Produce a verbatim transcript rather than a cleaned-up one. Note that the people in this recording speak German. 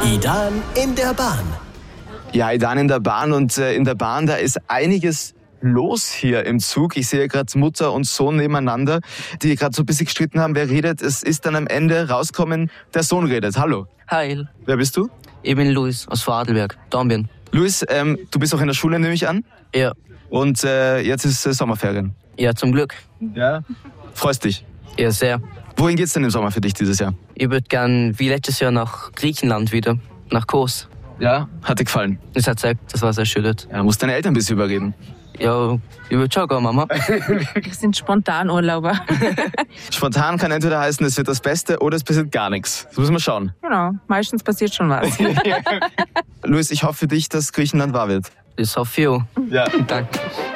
Idan in der Bahn. Ja, Idan in der Bahn und äh, in der Bahn, da ist einiges los hier im Zug. Ich sehe gerade Mutter und Sohn nebeneinander, die gerade so ein bisschen gestritten haben, wer redet. Es ist dann am Ende rauskommen, der Sohn redet. Hallo. Hi, Wer bist du? ich bin Luis aus Vorarlberg, Dornbirn. Luis, ähm, du bist auch in der Schule, nehme ich an. Ja, Und äh, jetzt ist äh, Sommerferien. ja, zum Glück. Ja. Freust dich? Ja, sehr. Wohin geht's denn im Sommer für dich dieses Jahr? Ich würde gern wie letztes Jahr nach Griechenland wieder, nach Kos. Ja. Hat dir gefallen? Das hat gesagt, das war sehr schön dort. Ja, musst deine Eltern ein bisschen überreden. Ja, ich würde schon gehen, Mama. Wir sind Spontanurlauber. Spontan kann entweder heißen, es wird das Beste oder es passiert gar nichts. Das müssen wir schauen. Genau, meistens passiert schon was. Luis, ich hoffe für dich, dass Griechenland wahr wird. Das hoffe ich auch. Ja. Danke.